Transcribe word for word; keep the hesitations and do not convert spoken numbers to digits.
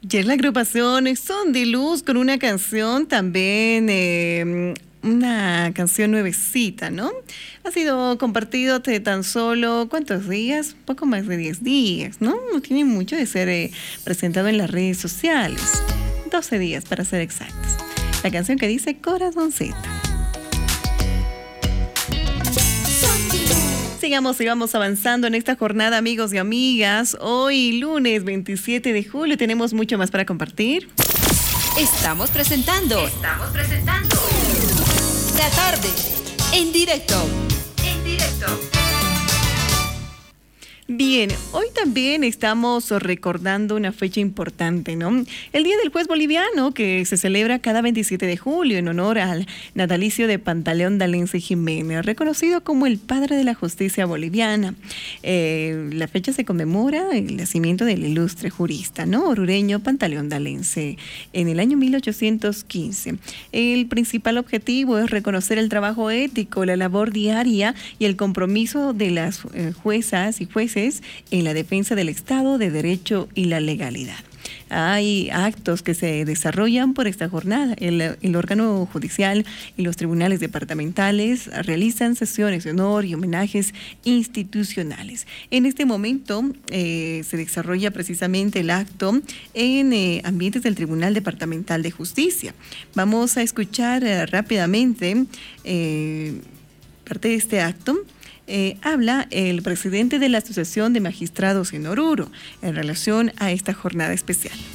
Y es la agrupación Son de Luz con una canción también, eh, una canción nuevecita, ¿no? Ha sido compartido de tan solo, ¿cuántos días? Poco más de diez días, ¿no? No tiene mucho de ser eh, presentado en las redes sociales. doce días para ser exactos. La canción que dice Corazoncito. Sigamos y vamos avanzando en esta jornada, amigos y amigas. Hoy, lunes veintisiete de julio, tenemos mucho más para compartir. Estamos presentando. Estamos presentando. La tarde. En directo. En directo. Bien, hoy también estamos recordando una fecha importante, ¿no? El Día del Juez Boliviano, que se celebra cada veintisiete de julio en honor al natalicio de Pantaleón Dalense Jiménez, reconocido como el padre de la justicia boliviana. Eh, la fecha se conmemora el nacimiento del ilustre jurista, ¿no? Orureño Pantaleón Dalense en el año mil ochocientos quince. El principal objetivo es reconocer el trabajo ético, la labor diaria y el compromiso de las eh, juezas y jueces en la defensa del Estado de Derecho y la legalidad. Hay actos que se desarrollan por esta jornada. El, el órgano judicial y los tribunales departamentales realizan sesiones de honor y homenajes institucionales. En este momento eh, se desarrolla precisamente el acto en eh, ambientes del Tribunal Departamental de Justicia. Vamos a escuchar eh, rápidamente eh, parte de este acto. Eh, habla el presidente de la Asociación de Magistrados en Oruro en relación a esta jornada especial.